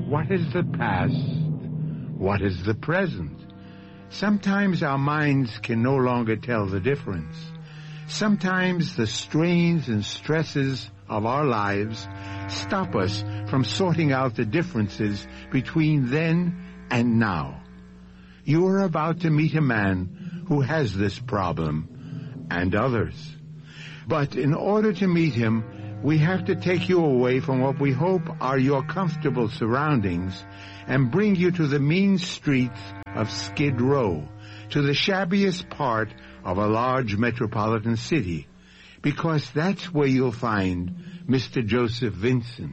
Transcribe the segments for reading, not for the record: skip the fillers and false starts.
What is the past? What is the present? Sometimes our minds can no longer tell the difference. Sometimes the strains and stresses of our lives stop us from sorting out the differences between then and now. You are about to meet a man who has this problem, and others. But in order to meet him, we have to take you away from what we hope are your comfortable surroundings and bring you to the mean streets of Skid Row, to the shabbiest part of a large metropolitan city, because that's where you'll find Mr. Joseph Vincent.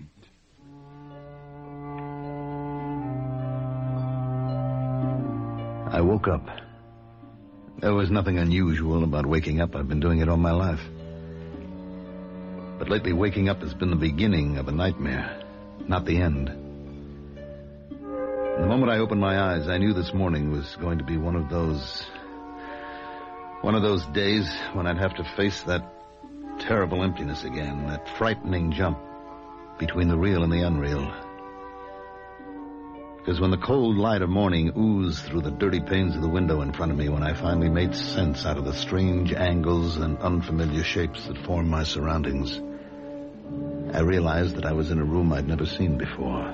I woke up. There was nothing unusual about waking up. I've been doing it all my life. But lately, waking up has been the beginning of a nightmare, not the end. The moment I opened my eyes, I knew this morning was going to be one of those days when I'd have to face that terrible emptiness again, that frightening jump between the real and the unreal. Because when the cold light of morning oozed through the dirty panes of the window in front of me, when I finally made sense out of the strange angles and unfamiliar shapes that formed my surroundings, I realized that I was in a room I'd never seen before.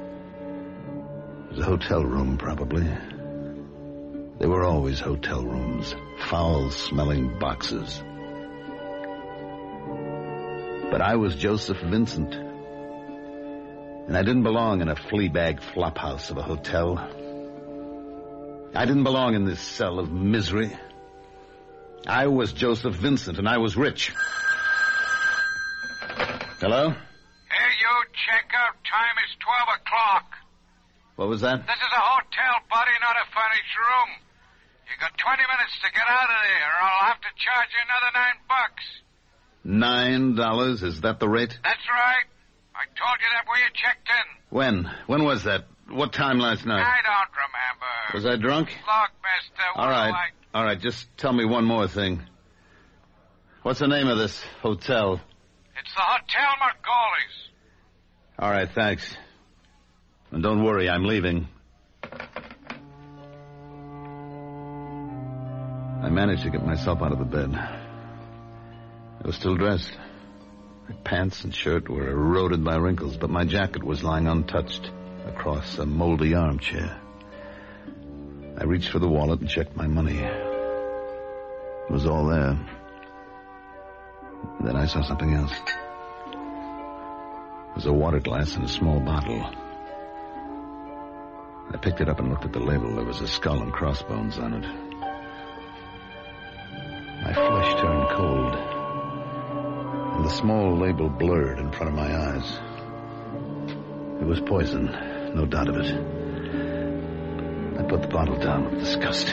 It was a hotel room, probably. They were always hotel rooms, foul-smelling boxes. But I was Joseph Vincent. And I didn't belong in a flea-bag flophouse of a hotel. I didn't belong in this cell of misery. I was Joseph Vincent, and I was rich. Hello? Hey, you, check out. Time is 12 o'clock. What was that? This is a hotel, buddy, not a furnished room. You got 20 minutes to get out of there, or I'll have to charge you another $9. $9? Is that the rate? That's right. I told you that when you checked in. When? When was that? What time last night? I don't remember. Was I drunk? Look, mister, All right, just tell me one more thing. What's the name of this hotel? It's the Hotel Margolis. All right, thanks. And don't worry, I'm leaving. I managed to get myself out of the bed. I was still dressed. My pants and shirt were eroded by wrinkles, but my jacket was lying untouched across a moldy armchair. I reached for the wallet and checked my money. It was all there. Then I saw something else. It was a water glass and a small bottle. I picked it up and looked at the label. There was a skull and crossbones on it. My flesh turned cold, and the small label blurred in front of my eyes. It was poison, no doubt of it. I put the bottle down with disgust.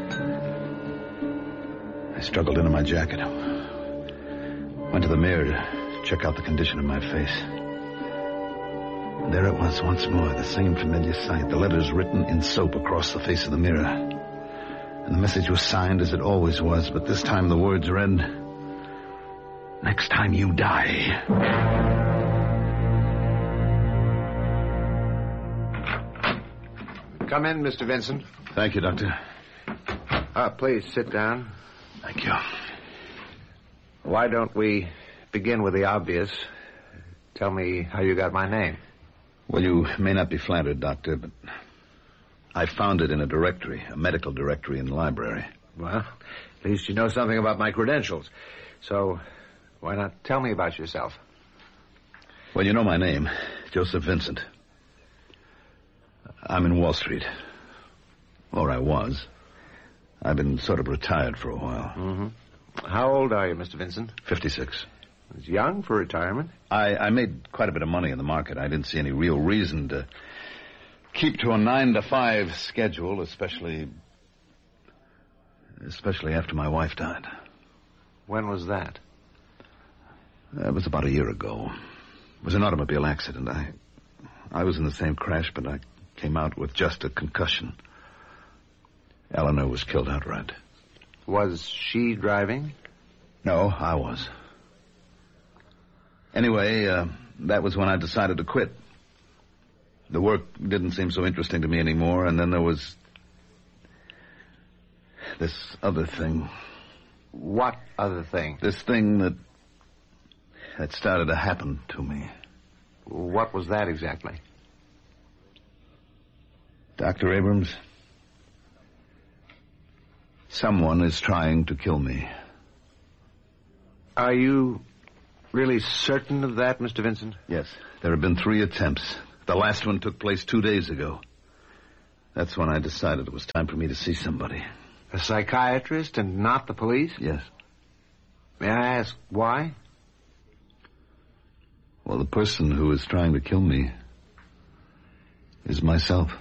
I struggled into my jacket. Went to the mirror to check out the condition of my face. And there it was once more, the same familiar sight, the letters written in soap across the face of the mirror. And the message was signed as it always was, but this time the words read, "Next time you die." Come in, Mr. Vincent. Thank you, Doctor. Please sit down. Thank you. Why don't we begin with the obvious? Tell me how you got my name. Well, you may not be flattered, Doctor, but I found it in a directory, a medical directory in the library. Well, at least you know something about my credentials. So, why not tell me about yourself? Well, you know my name, Joseph Vincent. I'm in Wall Street. Or I was. I've been sort of retired for a while. Mm-hmm. How old are you, Mr. Vincent? 56. It's young for retirement. I made quite a bit of money in the market. I didn't see any real reason to keep to a 9-to-5 schedule, especially after my wife died. When was that? It was about a year ago. It was an automobile accident. I was in the same crash, but I came out with just a concussion. Eleanor was killed outright. Was she driving? No, I was. Anyway, that was when I decided to quit. The work didn't seem so interesting to me anymore, and then there was this other thing. What other thing? This thing that started to happen to me. What was that exactly? Dr. Abrams, someone is trying to kill me. Are you really certain of that, Mr. Vincent? Yes. There have been 3 attempts. The last one took place 2 days ago. That's when I decided it was time for me to see somebody. A psychiatrist and not the police? Yes. May I ask why? Well, the person who is trying to kill me is myself.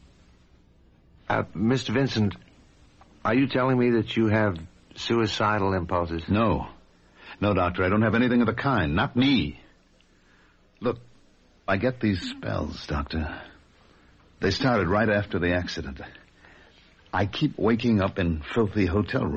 Mr. Vincent, are you telling me that you have suicidal impulses? No. No, Doctor, I don't have anything of the kind. Not me. Look, I get these spells, Doctor. They started right after the accident. I keep waking up in filthy hotel rooms.